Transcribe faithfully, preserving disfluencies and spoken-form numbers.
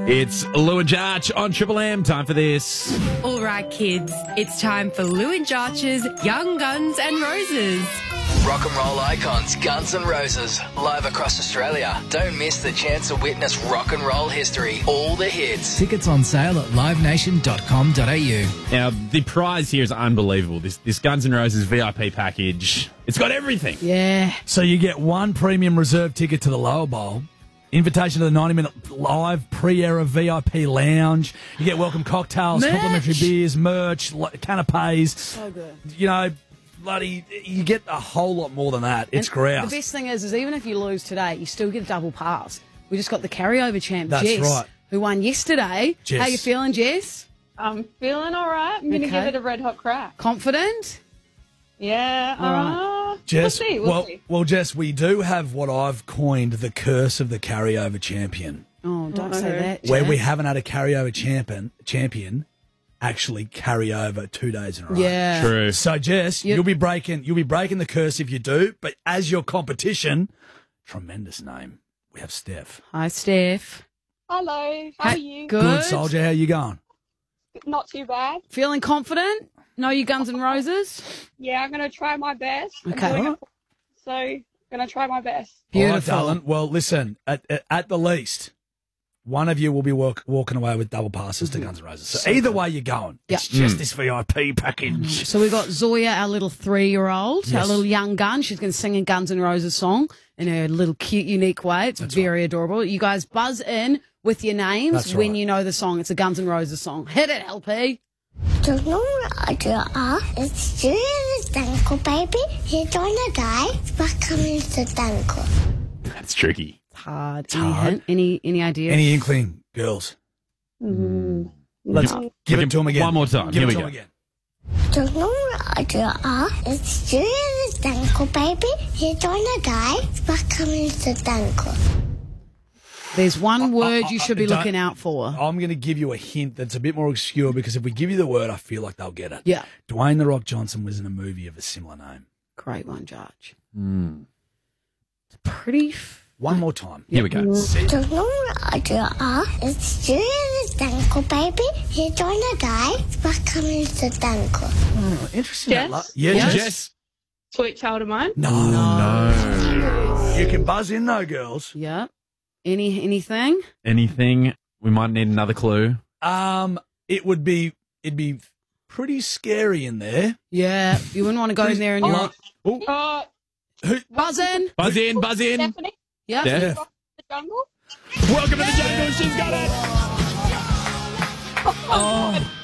It's Lou and Jarch on Triple M. Time for this. All right, kids, it's time for Lou and Jarch's Young Guns and Roses. Rock and roll icons, Guns N' Roses, live across Australia. Don't miss the chance to witness rock and roll history. All the hits. Tickets on sale at live nation dot com dot a u. Now, the prize here is unbelievable. This this Guns N' Roses V I P package, it's got everything. Yeah. So you get one premium reserve ticket to the Lower Bowl, invitation to the ninety-minute live pre-era V I P lounge. You get welcome cocktails, Merch. complimentary beers, merch, li- canapes. So good. You know, bloody, you get a whole lot more than that. It's And grouse. The best thing is, is even if you lose today, you still get a double pass. We just got the carryover champ, That's Jess, right. who won yesterday. Jess. How you feeling, Jess? I'm feeling all right. I'm going to Okay. give it a red hot crack. Confident? Yeah. All right. Uh, Jess, we'll see. We'll well, see. well, Jess, we do have what I've coined the curse of the carryover champion, Oh, don't say Uh-oh. that, where we Jess. haven't had a carryover champion champion actually carry over two days in a row. Yeah. True. So, Jess, Yep. you'll be breaking you'll be breaking the curse if you do. But as your competition, tremendous name, we have Steph. Hi, Steph. Hello. How Ha- are you? Good. Good soldier, how you going? Not too bad. Feeling confident? Know your Guns N' Roses? Yeah, I'm going to try my best. I'm Okay. doing it, so going to try my best. Beautiful. All right, darling. Well, listen, at, at, at the least, one of you will be walk, walking away with double passes to Guns N' Roses. So, either way you're going, it's Yep. just this V I P package. So we've got Zoya, our little three-year-old, our Yes. little young gun. She's going to sing a Guns N' Roses song in her little cute, unique way. It's very adorable. You guys buzz in with your names That's when right. you know the song. It's a Guns N' Roses song. Hit it, L P. Do you know what are? It's Julius Danko, baby. He's gonna die. But coming to Danko. That's tricky. It's hard. Any hard. hint? Any, any idea? Any inkling, girls? Mm. Let's No. give it to him again. One more time. Give Here it we to him go. again. Do you know what are? It's Julius Danko, baby. He's gonna die. But coming to Danko. There's one I- word I- you I should be don't- looking out for. I'm going to give you a hint that's a bit more obscure because if we give you the word, I feel like they'll get it. Yeah. Dwayne The Rock Johnson was in a movie of a similar name. Great one, Judge. Mm. It's pretty... F- One more time. Here we go. Do you know what are? It's Julius Danko, baby. He's gonna die. But coming to Danko. Oh, interesting. Jess? that la- Yeah, Yes. Jess. Jess. Sweet child of mine. No. No. You can buzz in though, girls. yeah. Any Anything? Anything? We might need another clue. Um, it would be it'd be pretty scary in there. Yeah. You wouldn't want to go in there and you're like, Oh, Uh, who? buzz in. Buzz in, buzz in. Stephanie, Yeah. Steph. Steph. the jungle. Welcome to the jungle. She's got it. Oh,